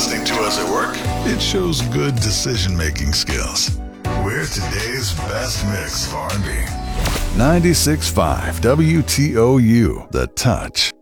listening to us at work? It shows good decision-making skills. We're today's best mix of R&B. 96.5 WTOU, The Touch.